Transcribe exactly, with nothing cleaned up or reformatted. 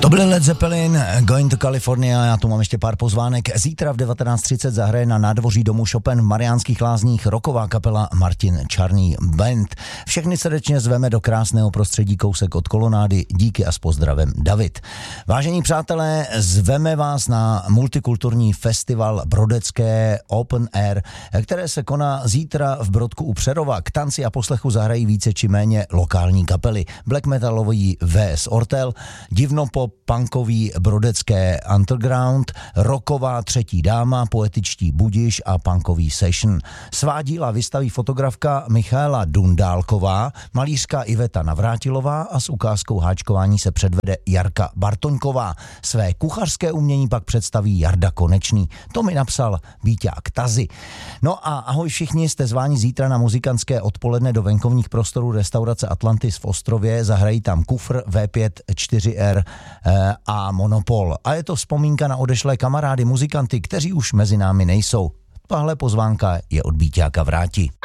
To byl Led Zeppelin, Going to California, já tu mám ještě pár pozvánek. Zítra v devatenáct třicet zahraje na nádvoří domu Chopin v Mariánských Lázních rocková kapela Martin Čarný Band. Všechny srdečně zveme do krásného prostředí kousek od kolonády. Díky a s pozdravem David. Vážení přátelé, zveme vás na multikulturní festival Brodecké Open Air, které se koná zítra v Brodku u Přerova. K tanci a poslechu zahrají více či méně lokální kapely. Black metalový V S Ortel, divnopop, punkový Brodecké Underground, rocková Třetí dáma, poetičtí Budiš a punkový Session. Svá díla vystaví fotografka Michaela Dundálková, malířka Iveta Navrátilová a s ukázkou háčkování se předvede Jarka Bartoňková. Své kuchařské umění pak představí Jarda Konečný. To mi napsal Víťák Tazy. No a ahoj všichni, jste zváni zítra na muzikantské odpoledne do venkovních prostorů restaurace Atlantis v Ostrově. Zahrají tam Kufr, V pět, čtyři R a Monopol. A je to vzpomínka na odešlé kamarády muzikanty, kteří už mezi námi nejsou. Tahle pozvánka je od Víťáka Vráti.